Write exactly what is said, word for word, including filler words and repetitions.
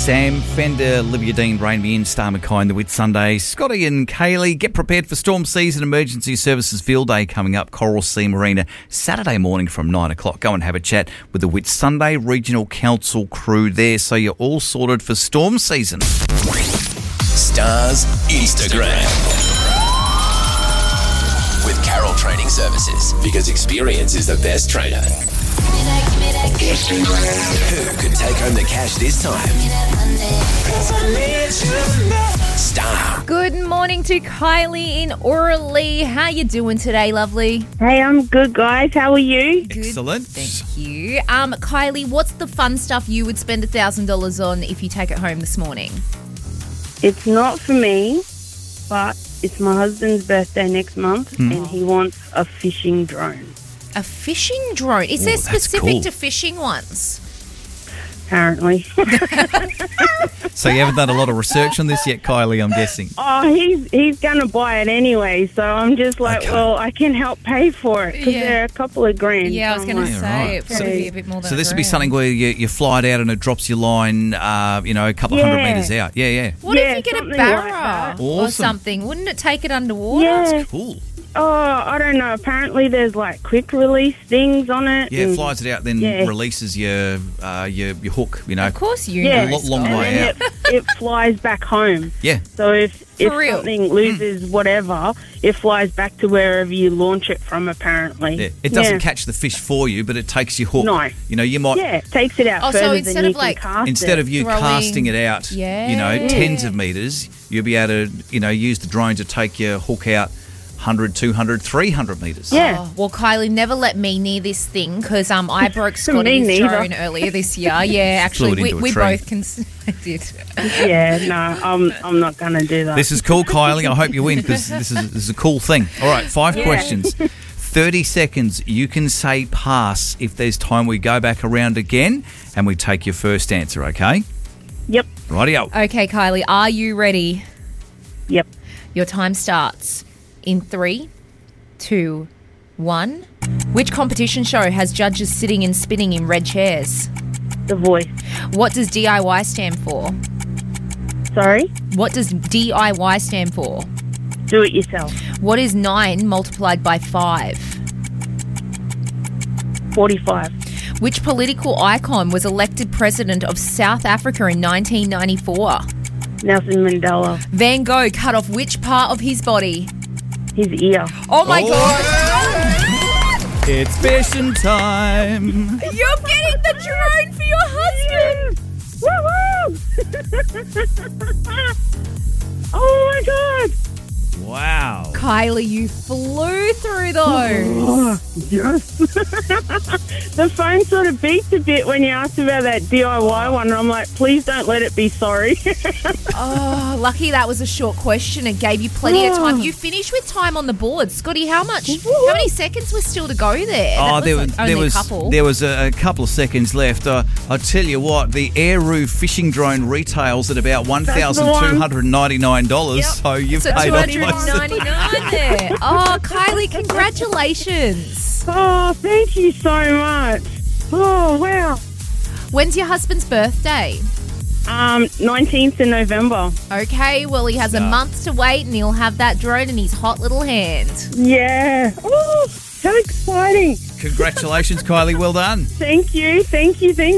Sam, Fender, Olivia Dean, Brain Me In, Star McKay, the Whit Sunday. Scotty and Kaylee, get prepared for Storm Season Emergency Services Field Day coming up, Coral Sea Marina, Saturday morning from nine o'clock. Go and have a chat with the Whit Sunday Regional Council crew there, so you're all sorted for storm season. Stars Instagram. With Carroll Training Services, because experience is the best trainer. Who could take home the cash this time? Star. Good morning to Kylie in Oralee. How you doing today, lovely? Hey, I'm good, guys. How are you? Good. Excellent. Thank you. Um, Kylie, what's the fun stuff you would spend one thousand dollars on if you take it home this morning? It's not for me, but it's my husband's birthday next month, Hmm. and he wants a fishing drone, A fishing drone. Is there Ooh, that's specific cool. to fishing ones? apparently. So you haven't done a lot of research on this yet, Kylie, I'm guessing. Oh, he's he's going to buy it anyway, so I'm just like, Okay. well, I can help pay for it because Yeah. they're a couple of grand. Yeah, I so was I'm going to like, say right. it probably be a bit more than So this a would be grand. something where you, you fly it out and it drops your line, uh, you know, a couple of hundred Yeah. metres out. Yeah, yeah. What Yeah, if you get a something like barra that. or Awesome. something? Wouldn't it take it underwater? Yeah. Cool. Oh, I don't know. Apparently, there's like quick release things on it. Yeah, it and- flies it out, then Yeah. releases your, uh, your your hook, you know. Of course you Yeah. know. Lo- long Scott. way and then out. it, it flies back home. Yeah. So if if real? something loses whatever, it flies back to wherever you launch it from, apparently. Yeah. It doesn't Yeah. catch the fish for you, but it takes your hook. No. You know, you might... Yeah, it takes it out Oh, so further instead than you of, like, can cast Instead it. of you Throwing- casting it out, Yeah. you know, Yeah. tens of metres, you'll be able to, you know, use the drone to take your hook out one hundred, two hundred, three hundred metres. Yeah. Oh, well, Kylie, never let me near this thing because um, I broke Me Scotty's neither. drone earlier this year. Yeah, actually, Flew it we, into a we tree. both can. I did. Yeah, no, I'm I'm not going to do that. This is cool, Kylie. I hope you win because this is, this is a cool thing. All right, five Yeah. questions. thirty seconds. You can say pass. If there's time, we go back around again and we take your first answer, okay? Yep, Rightio. Okay, Kylie, are you ready? yep. Your time starts in three, two, one. Which competition show has judges sitting and spinning in red chairs? The Voice. What does D I Y stand for? Sorry, What does D I Y stand for? do it yourself. What is nine multiplied by five? forty-five. Which political icon was elected president of South Africa in nineteen ninety-four? Nelson Mandela. Van Gogh cut off which part of his body? His ear. Oh my Oh. God! It's fishing time. You're getting the drone for your husband! Woo-hoo! Oh my God! Wow. Kylie, you flew through those. Oh, yes. The phone sort of beeps a bit when you asked about that D I Y one, and I'm like, please don't let it be sorry. Oh, lucky that was a short question. It gave you plenty of time. You finished with time on the board. Scotty, how much, how many seconds was still to go there? Oh, That there was was, like there only was a couple. there was a, a couple of seconds left. Uh, I tell you what, the Airoo fishing drone retails at about one thousand two hundred ninety-nine dollars. Yep. So you've So paid two off hundred most of it. ninety-nine there. Oh, Kylie, congratulations. Oh, thank you so much. Oh, wow. When's your husband's birthday? Um, nineteenth of November. Okay, well, he has a Yeah. month to wait and he'll have that drone in his hot little hand. Yeah. Oh, so exciting. Congratulations, Kylie. Well done. Thank you, thank you, thank you.